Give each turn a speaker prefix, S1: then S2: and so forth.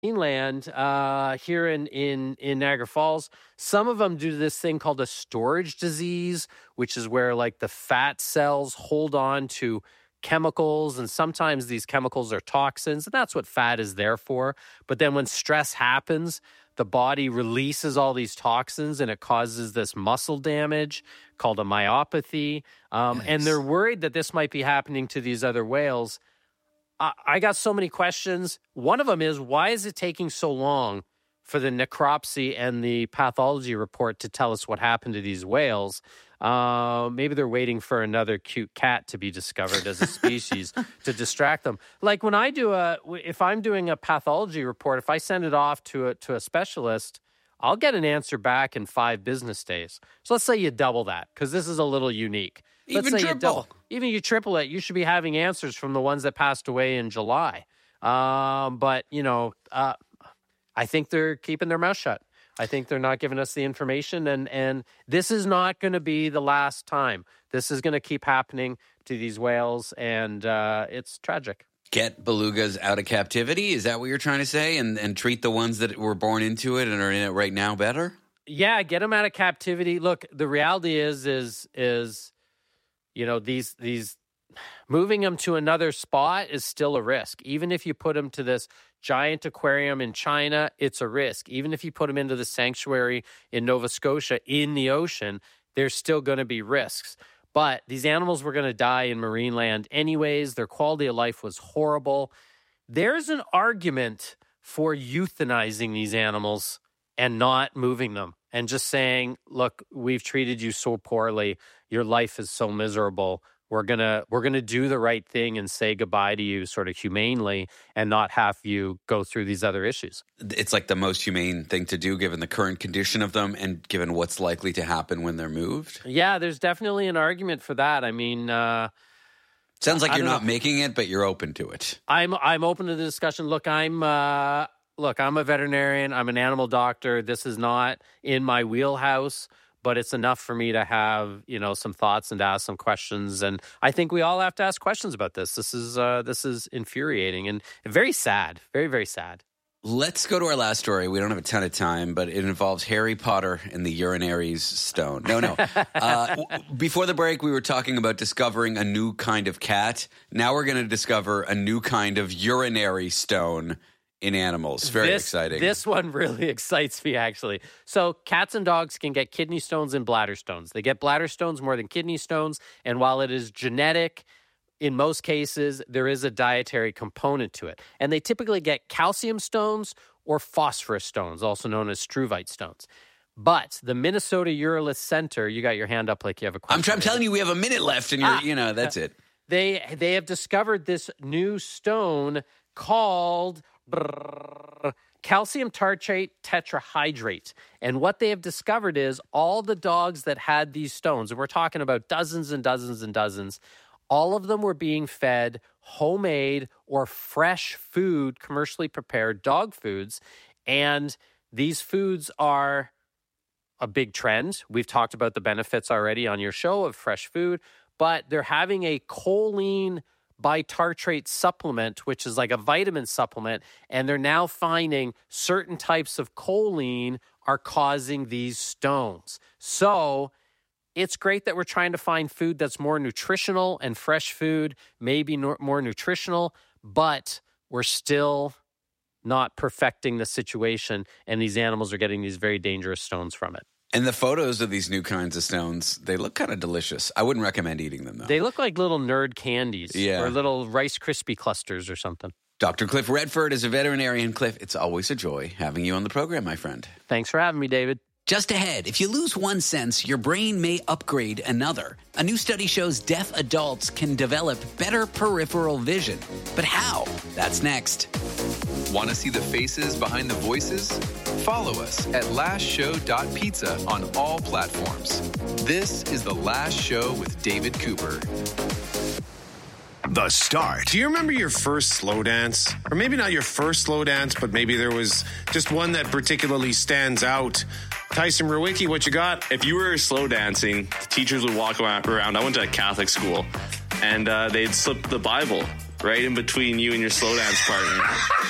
S1: Inland here in Niagara Falls, some of them do this thing called a storage disease, which is where like the fat cells hold on to chemicals, and sometimes these chemicals are toxins, and that's what fat is there for. But then when stress happens, the body releases all these toxins and it causes this muscle damage called a myopathy. And they're worried that this might be happening to these other whales. I got so many questions. One of them is, why is it taking so long for the necropsy and the pathology report to tell us what happened to these whales? Maybe they're waiting for another cute cat to be discovered as a species to distract them. Like when I do if I'm doing a pathology report, if I send it off to a specialist, I'll get an answer back in 5 business days. So let's say you double that, because this is a little unique.
S2: Even triple.
S1: Even you triple it, you should be having answers from the ones that passed away in July. But, I think they're keeping their mouth shut. I think they're not giving us the information, and this is not going to be the last time. This is going to keep happening to these whales, and it's tragic.
S2: Get belugas out of captivity? Is that what you're trying to say? And treat the ones that were born into it and are in it right now better?
S1: Yeah, get them out of captivity. Look, the reality is these moving them to another spot is still a risk. Even if you put them to this giant aquarium in China, it's a risk. Even if you put them into the sanctuary in Nova Scotia in the ocean, there's still going to be risks. But these animals were going to die in marine land anyways. Their quality of life was horrible. There's an argument for euthanizing these animals and not moving them and just saying, look, we've treated you so poorly. Your life is so miserable. We're gonna do the right thing and say goodbye to you sort of humanely and not have you go through these other issues.
S2: It's like the most humane thing to do given the current condition of them and given what's likely to happen when they're moved.
S1: Yeah, there's definitely an argument for that. I mean,
S2: sounds like you're not making it, but you're open to it.
S1: I'm open to the discussion. Look, I'm a veterinarian. I'm an animal doctor. This is not in my wheelhouse, but it's enough for me to have, some thoughts and to ask some questions. And I think we all have to ask questions about this. This is infuriating and very sad. Very, very sad.
S2: Let's go to our last story. We don't have a ton of time, but it involves Harry Potter and the Urinaries stone. No. Before the break, we were talking about discovering a new kind of cat. Now we're going to discover a new kind of urinary stone in animals. Very exciting.
S1: This one really excites me, actually. So cats and dogs can get kidney stones and bladder stones. They get bladder stones more than kidney stones. And while it is genetic, in most cases, there is a dietary component to it. And they typically get calcium stones or phosphorus stones, also known as struvite stones. But the Minnesota Urolith Center, you got your hand up like you have a question.
S2: I'm telling you, we have a minute left, and that's it.
S1: They have discovered this new stone called calcium tartrate tetrahydrate. And what they have discovered is all the dogs that had these stones, and we're talking about dozens and dozens and dozens, all of them were being fed homemade or fresh food, commercially prepared dog foods. And these foods are a big trend. We've talked about the benefits already on your show of fresh food, but they're having a choline bitartrate supplement, which is like a vitamin supplement, and they're now finding certain types of choline are causing these stones. So it's great that we're trying to find food that's more nutritional, and fresh food may be more nutritional, but we're still not perfecting the situation, and these animals are getting these very dangerous stones from it.
S2: And the photos of these new kinds of stones, they look kind of delicious. I wouldn't recommend eating them, though.
S1: They look like little nerd candies
S2: or
S1: little Rice Krispie clusters or something.
S2: Dr. Cliff Redford is a veterinarian. Cliff, it's always a joy having you on the program, my friend.
S1: Thanks for having me, David.
S3: Just ahead, if you lose one sense, your brain may upgrade another. A new study shows deaf adults can develop better peripheral vision. But how? That's next.
S4: Want to see the faces behind the voices? Follow us at lastshow.pizza on all platforms. This is The Last Show with David Cooper.
S5: The Start. Do you remember your first slow dance? Or maybe not your first slow dance, but maybe there was just one that particularly stands out. Tyson Rowicki, what you got?
S6: If you were slow dancing, the teachers would walk around. I went to a Catholic school, and they'd slip the Bible right in between you and your slow dance partner.